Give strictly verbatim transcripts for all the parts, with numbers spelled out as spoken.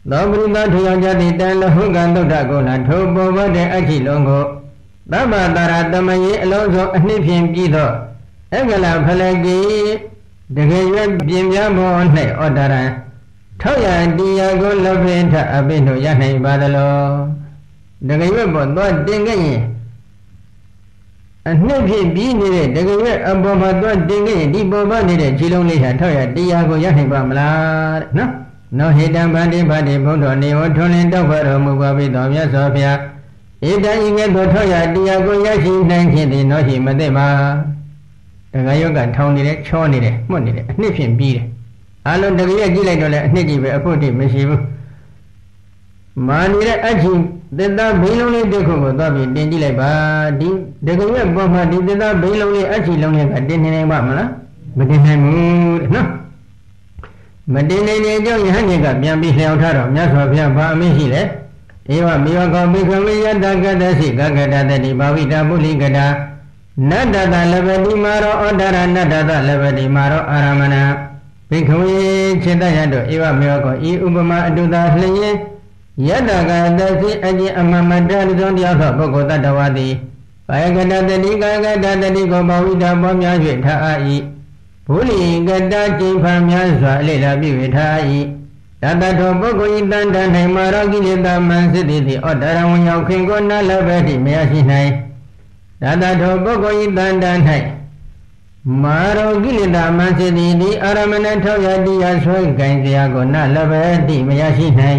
သောပရိသထယောက်ျားသည်တန်လဟုကံသုဒ္ဓကိုလာထိုပေါ်ပေါ်တဲ့အချိလုံးကိုသဗ္ဗတာရတမယေအလုံးစုံအနှစ်ဖြင့်ပြီးသောအက္ကလဖလကေတကယ်ရွယ်ပြင်ပြပေါ်၌ဩတရံထောက်ရတရားကိုလဘိထအဘိနှုရနိုင်ပါသလောတကယ်ရွယ်ပေါ်သွားတင်ခဲ့ရင်အနှစ်ဖြင့်ပြီးနေတဲ့တကယ်ရွယ်အပေါ်မှာသွားတင်ခဲ့ရင်ဒီပေါ်မှာနေတဲ့ခြေလုံးလေးဟာထောက်ရတရားကိုရနိုင်ပါမလားတဲ့နော်နောဟိတံဗန္တိဗန္တိဘုဒ္ဓနေဝထွန်းလင်းတောက်ဖတော်မူပါပြီတော်မြတ်စွာဘုရားဣတံဤကဲ့သို့ထောက်ရတရားကိုရရှိနိုင်ခြင်းသည်နောရှိမသိပါတကယ်ရွက်ကထောင်းနေတယ်ချောနေတယ်မှုတ်နေတယ်အနှစ်ဖြင့်ပြီးတယ်အလုံးတကယ်ရွက်ကြည့်လိုက်တော့လည်းအနှစ်ကြီးပဲအဖို့တည်းမရှိဘူးမာနေတဲ့အချင်းသစ္စာဘိလုံးလေးတစ်ခုကိုသွားပြီးတင်ကြည့်လိုက်ပါဒီတကယ်ရွက်ပေါ်မှာဒီသစ္စာဘိလုံးလေးအချင်းလုံးလေးကတင်နေနိုင်ပါမလားမတင်နိုင်ဘူးတဲ့နော်မတင်နိုင်တဲ့အကြောင်းယဟန်ကြီးကပြန်ပြီးလျှောက်ထားတော့မြတ်စွာဘုရားဘာအမိန့်ရှိလဲဧဝမေဝကောဘိကဝေယတကတသိကကတတတိဘာဝိတာပုလိကတာနတ္တတလဘတိမာရောဩဒရနတ္တတလဘတိမာရောအာရမဏဘိကဝေခြေတရတို့ဧဝမေဝကောဤဥပမာအတုသာလျင်ယတကတသိအကျင့်အမမတ္တသုံးတရားသောပုဂ္ဂိုလ်တ attva သည်ကာယကတတတိကာယကတတတိကိုဘာဝိတာပေါ်များ၍ထားအာ၏ဘုလိကတကျင့်ဖန်များစွာအလေလာပြု၍ထား၏တတထောပုဂ္ဂိုလ်ဤတန်တန်၌မာရောကိလေသာမန်စစ်သည်သည်ဩတရဝံရောက်ခင်ကိုနာလဘတိမရရှိနိုင်တတထောပုဂ္ဂိုလ်ဤတန်တန်၌မာရောကိလေသာမန်စစ်သည်သည်အာရမဏထောက်ရတရားဆွဲကင်စရာကိုနာလဘတိမရရှိနိုင်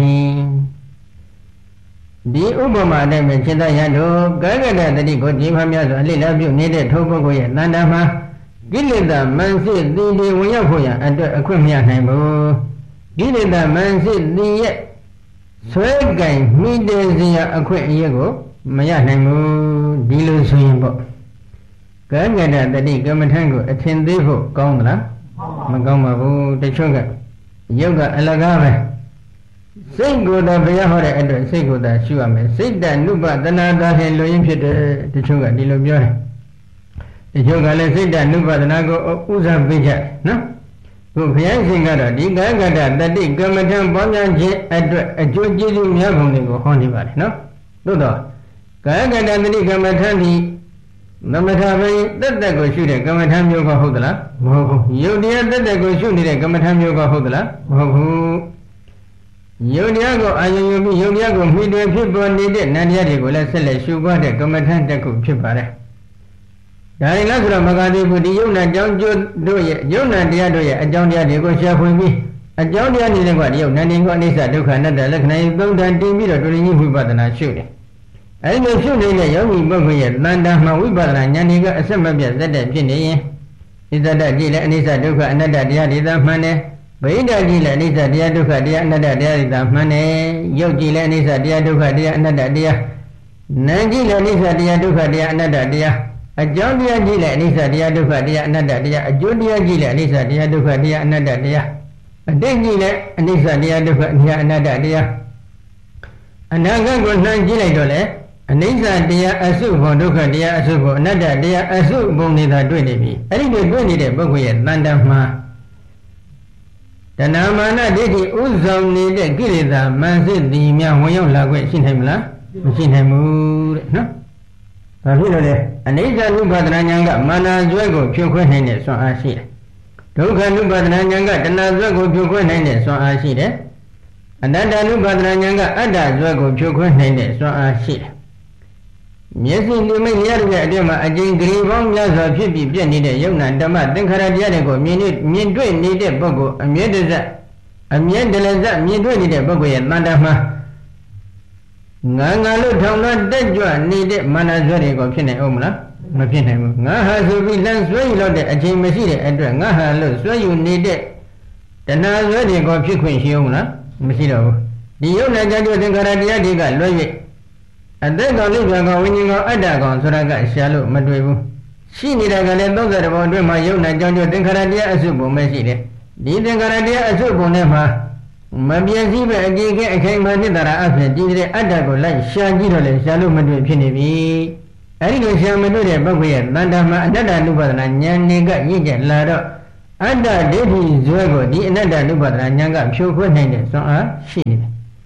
ဒီဥပမာနဲ့ပဲจิตရတို့ကာယကတတတိကိုဒီဖများစွာအလေလာပြုနေတဲ့ထိုပုဂ္ဂိုလ်ရဲ့တန်တန်မှာကိလေသာမန်စစ်သည်ဒီဝင်ရောက်ဖို့ရန်အတွက်အခွင့်မရနိုင်ဘူးကိလေသာမန်စစ်သည်ရဲ့ဆွဲကင်မိတဲ့စရာအခွင့်အရေးကိုမရနိုင်ဘူးဒီလိုဆိုရင်ပေါ့ကာယကတတတိကမ္မထံကိုအထင်သေးဖို့ကောင်းသလားမကောင်းပါဘူးတချို့ကရုပ်ကအလကားပဲစိတ်ကိုယ်တော်ဘုရားဟောတဲ့အတွက်စိတ်ကိုယ်တော်ရှုရမယ်စိတ်တ ानु ပတနာသာဟင်လူရင်းဖြစ်တယ်တချို့ကဒီလိုပြောတယ်တချို့ကလည်းစိတ်တ ानु ပတနာကိုဥစ္စာပေးကြနော်ခုဘုရားရှင်ကတော့ဒီကာယကတတတိကမ္မထံပေါ်များခြင်းအတွက်အကျိုးကျေးဇူးများပုံတွေကိုဟောနေပါတယ်နော်သို့တော့ကာယကတတတိကမ္မထံဒီသမထဘိတက်တက်ကိုရှုတဲ့ကမ္မထံမျိုးကဟုတ်သလားမဟုတ်ဘူးယုတ်တရားတက်တက်ကိုရှုနေတဲ့ကမ္မထံမျိုးကဟုတ်သလားမဟုတ်ဘူးယုတ်တရားကိုအာယုံယူပြီးယုတ်တရားကိုမှီတယ်ဖြစ်ပေါ်နေတဲ့နန္တရားတွေကိုလည်းဆက်လက်ရှုပွားတဲ့ကမ္မထံတစ်ခုဖြစ်ပါတယ်ဒါရင်လည်းဆိုတော့မဂ္ဂတိဘုဒ္ဓယုတ်နာကြောင့်ကျိုးတို့ရဲ့ယုတ်နာတရားတို့ရဲ့အကြောင်းတရားတွေကိုရှာဖွေပြီးအကြောင်းတရားနည်းနဲ့ကဒီယုတ်နာနေကိုအနိစ္စဒုက္ခအနတ္တလက္ခဏာသုံးဌာန်တင်ပြီးတော့တွင်ကြီးဝိပဿနာရှုတယ်အဲဒီလိုရှုနေတဲ့ယောဂီပုဂ္ဂိုလ်ရဲ့တန်တာမှဝိပဿနာဉာဏ်တွေကအဆက်မပြတ်ဇက်တဲ့ဖြစ်နေရင်ဣဇဒကြည့်လည်းအနိစ္စဒုက္ခအနတ္တတရားတွေသာမှန်တယ်ဗိဓာကြည့်လည်းအနိစ္စတရားဒုက္ခတရားအနတ္တတရားတွေသာမှန်တယ်ယုတ်ကြည့်လည်းအနိစ္စတရားဒုက္ခတရားအနတ္တတရားနာမ်ကြည့်လည်းအနိစ္စတရားဒုက္ခတရားအနတ္တတရားအကြောင်းတရားကြည့်လည်းအနိစ္စတရားဒုက္ခတရားအနတ္တတရားအကျိုးတရားကြည့်လည်းအနိစ္စတရားဒုက္ခတရားအနတ္တတရားအတိတ်ကြည့်လည်းအနိစ္စတရားဒုက္ခတရားအနတ္တတရားအနာဂတ်ကိုနှံကြည့်လိုက်တော့လေအနိစ္စတရားအစုဘုံဒုက္ခတရားအစုဘုံအနတ္တတရားအစုဘုံနေတာတွေ့နေပြီအဲ့ဒီလိုတွေ့နေတဲ့ပုဂ္ဂိုလ်ရဲ့တန်တမှာတဏမာနဒိဋ္ဌိဥဆောင်နေတဲ့ကိလေသာမန်စစ်သည်များဝင်ရောက်လာခွင့်ရှိနိုင်မလားမရှိနိုင်ဘူးတဲ့နော်ဘာဖြစ်လို့လဲအနိစ္စ ानु ပါဒနာဉာဏ်ကမာနဇွဲကိုဖြိုခွဲနိုင်တဲ့စွမ်းအားရှိတယ်ဒုက္ခ ानु ပါဒနာဉာဏ်ကတဏှာဇွဲကိုဖြိုခွဲနိုင်တဲ့စွမ်းအားရှိတယ်အနတ္တ ानु ပါဒနာဉာဏ်ကအတ္တဇွဲကိုဖြိုခွဲနိုင်တဲ့စွမ်းအားရှိတယ်မျက်စိလူမိတ်ရတဲ့အတည်းမှာအကျဉ်းဂရီပေါင်းများစွာဖြစ်ပြီးပြည့်နေတဲ့ယုံနာဓမ္မသင်္ခါရတရားတွေကိုမြင်နေမြင်တွေ့နေတဲ့ပုဂ္ဂိုလ်အမြဲတစအမြဲတလစမြင်တွေ့နေတဲ့ပုဂ္ဂိုလ်ရဲ့တန်တမှာငါငါလို့ထောင်လွှတ်တက်ကြွနေတဲ့မာနဇွဲတွေကိုဖြစ်နိုင်အောင်မလားမဖြစ်နိုင်ဘူးငါဟာဆိုပြီးလမ်းဆွဲယူလို့တဲ့အချိန်မရှိတဲ့အတွက်ငါဟာလို့ဆွဲယူနေတဲ့တဏှာဇွဲတွေကိုဖြစ်ခွင့်ရှိအောင်မလားမရှိတော့ဘူးဒီယုံနာကြတဲ့သင်္ခါရတရားတွေကလွှဲ၍အသက်ကောင်လိဗ္ဗာန်ကောင်ဝိညာဉ်ကောင်အတ္တကောင်ဆိုတာကရှာလို့မတွေ့ဘူးရှိနေတာကလည်းသုံးဆယ်ဘုံအတွင်းမှာယုံနာကြောင့်သင်္ခါရတရားအစုဘုံပဲရှိတယ်ဒီသင်္ခါရတရားအစုဘုံထဲမှာမပြည့်စည်ပဲအကြည့်ကအခိုင်အမာနှစ်သာရအဖြစ်ဒီတဲ့အတ္တကိုလိုက်ရှာကြည့်တော့လေရှာလို့မတွေ့ဖြစ်နေပြီအဲဒီလိုရှာမတွေ့တဲ့ပုဂ္ဂိုလ်ရဲ့တန်တာမှာအနတ္တ ानु ပါဒနာဉာဏ်တွေကရင့်ကျက်လာတော့အတ္တဒိဋ္ဌိဇွဲကိုဒီအနတ္တ ानु ပါဒနာဉာဏ်ကဖြိုခွဲနိုင်တဲ့စွမ်းအားရှိနေတယ်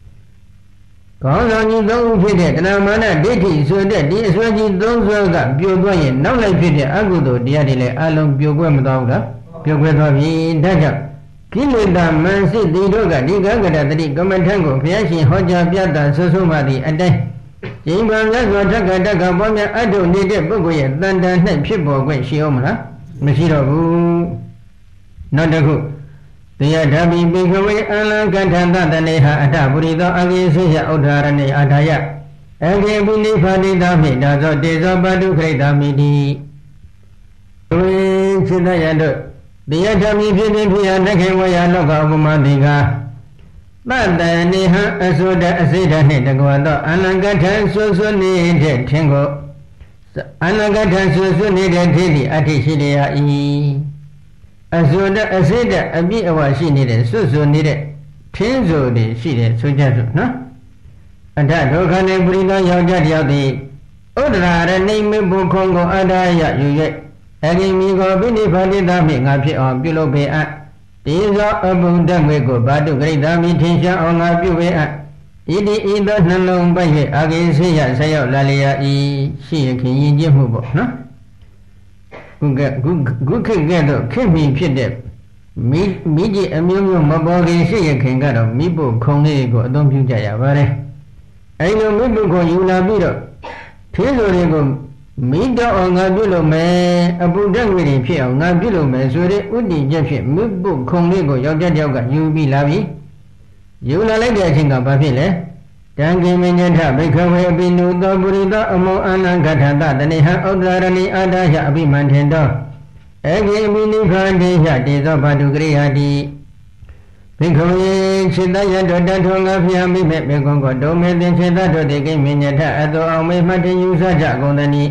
ကောင်းဆောင်ကြီးသုံးဦးဖြစ်တဲ့တဏမာနဒိဋ္ဌိဆိုတဲ့ဒီအစွဲကြီးသုံးစွဲကပြိုသွားရင်နောက်လိုက်ဖြစ်တဲ့အကုသိုလ်တရားတွေလည်းအလုံးပြိုကွဲမသွားဘူးလားပြိုကွဲသွားပြီဒါကြောင့်ကိလေသာမန်စစ်တီတို့ကဒီကကတတိကမ္မထံကိုဘုရားရှင်ဟောကြားပြတာဆွဆုံးမှသည့်အတိုင်းကျင့်ပါမြတ်စွာဘုရားတက္ကပွားများအထုနေတဲ့ပုဂ္ဂိုလ်ရဲ့တန်တန်၌ဖြစ်ပေါ်ခွင့်ရှိအောင်မလားမရှိတော့ဘူးနောက်တစ်ခုတရားဓမ္မိပိကဝေအလံကဋ္ဌန္တတနေဟာအထပုရိသောအကိသေယဥဒ္ဓရဏေအာထာယအကေပုနိဖာတိတာမိဒါသောတေဇောပတုခိတာမိတိဝိစိတယတို့တရားဓမ္မိဖြစ်သည်ဖြစ်ရာနခေဝယလောကဥပမာတိကာသတ္တနေဟံအသုဒအစိဒနှင့်တကွာသောအလံကဋ္ဌံဆွဆွနေတဲ့ထင်ကိုအလံကဋ္ဌံဆွဆွနေတဲ့ထင်သည်အဋ္ဌိရှိလျာ၏အစွတ်အစိတ်အပြည့်အဝရှိနေတဲ့စွတ်စွနေတဲ့ထင်းစွတွေရှိတယ်ဆိုကြစို့နော်အထဒုက္ခနဲ့ပရိသယောက်ျားတယောက်သည်ဥဒ္ဒရာရဏိမေဘုခုံကိုအတ္တယယူ၍အဂိမိကိုပိဋိဖာတိတာမိငါဖြစ်အောင်ပြုလုပ်ပေအပ်ဒီသောအဘုံတတ်ငွေကိုဘာတုဂရိတာမိထင်ရှားအောင်ငါပြုပေအပ်ဣတိဤသောနှလုံးပိုက်၍အဂိစေယဆက်ရောက်လာလျာဤရှိရခင်ယဉ်ကျေးမှုပေါ့နော်ခုကခုခုခေတ်ကတော့ခေတ်မီဖြစ်တဲ့မိမိကြီးအမျိုးမျိုးမပေါ်ခင်ရှိရခင်ကတော့မိဖို့ခုံလေးကိုအသုံးပြုကြရပါတယ်အဲလိုမိဖို့ခုံယူလာပြီးတော့ထေးဆိုတွေကိုမိတော့အောင်ငါပြုလုပ်မယ်အပုဒ္ဒငွေတွေဖြစ်အောင်ငါပြုလုပ်မယ်ဆိုတဲ့ဥတည်ချက်ဖြင့်မိဖို့ခုံလေးကိုယောက်ျားတယောက်ကယူပြီးလာပြီယူလာလိုက်တဲ့အချိန်ကဘာဖြစ်လဲတံကိမညထဘိခဝေအပိနုသောပုရိသောအမောအနံကထတတနေဟံဥဒ္ဒရဏိအာဒါယအပိမန္ထေတောအဂိမိနိဖန္တေယတေသောဘာတုကရိယာတိဘိခဝေခြေတယတောတထောငါဖျားမိမဲ့မေကွန်ကိုဒုံမေသင်ခြေတတောတေကိမညထအတောအောင်မေမှတ်တယူဆကြကုန်သနိ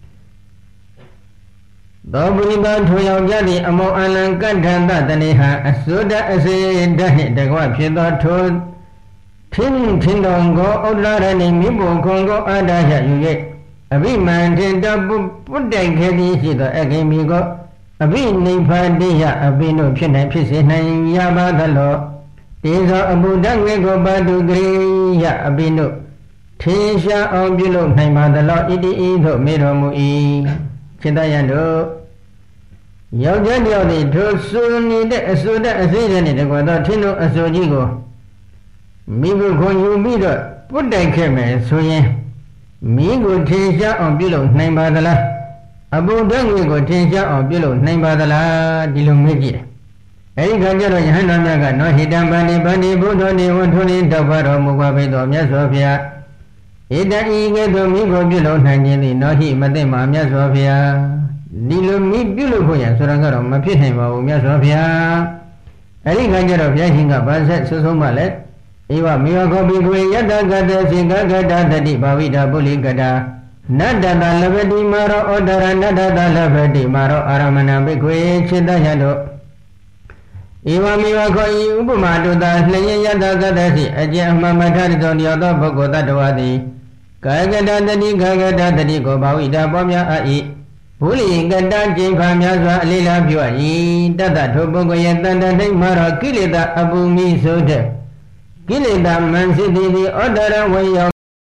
သောပုရိသောထိုယောက်ျားသည်အမောအနံကထတတနေဟံအသုဒအစေဒနှင့်တကွဖြစ်သောထိုထင်းထင်းတော်ကိုဥဒ္ဒရဏိမိဘုခုံကိုအာဒါယယူ၍အဘိမန္တေတပုပုတ္တိုင်ခေတိရှိသောအဂိမိကိုအဘိနိဗ္ဗာတိယအဘိနုဖြစ်နိုင်ဖြစ်စေနိုင်ရပါသလောတေဇောအဘုဒ္ဓငေကိုပါတုဂရိယအဘိနုထေရှားအောင်ပြုလုပ်နိုင်ပါသလောဣတိဤသို့မေတော်မူ၏စေတယံတို့ယောက်ျားတယောက်သည်ထိုဆိုနေတဲ့အစွတ်အစိတဲ့တကွာသောထင်းတို့အစွတ်ကြီးကိုမိဘခွန်ယူပြီးတော့ပုတ်တိုက်ခဲ့မယ်ဆိုရင်မိကိုထင်ရှားအောင်ပြုလုပ်နိုင်ပါသလားအဘုဒ္ဓငွေကိုထင်ရှားအောင်ပြုလုပ်နိုင်ပါသလားဒီလိုမေးကြည့်တယ်အဲဒီခါကျတော့ယဟန်တော်မြတ်ကနောဟိတံဗန္ဒီဗန္ဒီဘုဒ္ဓနေဝထုနေတောက်ပါတော်မူပါဘိတော်မြတ်စွာဘုရားဣတံဤကဲ့သို့မိကိုပြုလုပ်နိုင်ခြင်းသည်နောဟိမသိမှာမြတ်စွာဘုရားဒီလိုမိပြုလုပ်ဖို့ရဆိုတော့ကတော့မဖြစ်နိုင်ပါဘူးမြတ်စွာဘုရားအဲဒီခါကျတော့ဘုရားရှင်ကဗာဆက်ဆွဆုံးမှလည်းဧဝမေဝခောပိကွေယတ္တကတစေကကတတတိဘာဝိတာပုလိကတာနတ္တတလဗတိမာရောဩဒရနတ္တတလဗတိမာရောအာရမဏပိကွေခြေတရတို့ဧဝမေဝခောဤဥပမာတုတာလျင်ယတ္တကတစီအကျဉ်အမှန်မထသောတယောသောပုဂ္ဂိုလ်တ attva သည်ကာယကတတတိကာကတတတိကိုဘာဝိတာပွားများအ၏ဘုလိကတကျိန်ဖာများစွာအလေးလားပြု၏တတ္တထိုပုဂ္ဂိုလ်ရဲ့တန်တန်၌မာရောကိလေသာအပူမိဆိုတဲ့ကိလေသာမန်စစ်သည်ဩဒရဝေယ